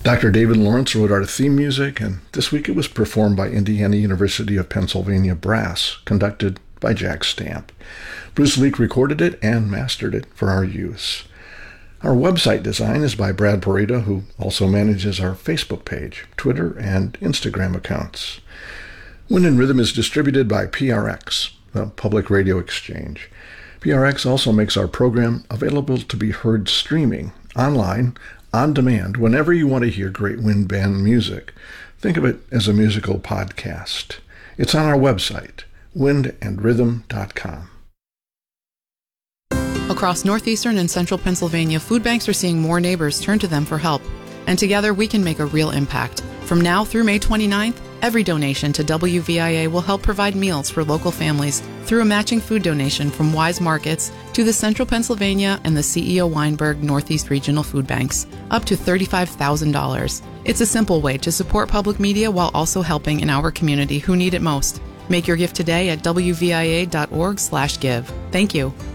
Dr. David Lawrence wrote our theme music, and this week it was performed by Indiana University of Pennsylvania Brass, conducted by Jack Stamp. Bruce Leak recorded it and mastered it for our use. Our website design is by Brad Pareda, who also manages our Facebook page, Twitter, and Instagram accounts. Wind and Rhythm is distributed by PRX, the Public Radio Exchange. PRX also makes our program available to be heard streaming, online, on demand, whenever you want to hear great wind band music. Think of it as a musical podcast. It's on our website, windandrhythm.com. Across northeastern and central Pennsylvania, food banks are seeing more neighbors turn to them for help. And together we can make a real impact. From now through May 29th, every donation to WVIA will help provide meals for local families through a matching food donation from Wise Markets to the Central Pennsylvania and the CEO Weinberg Northeast Regional Food Banks, up to $35,000. It's a simple way to support public media while also helping in our community who need it most. Make your gift today at wvia.org/give. Thank you.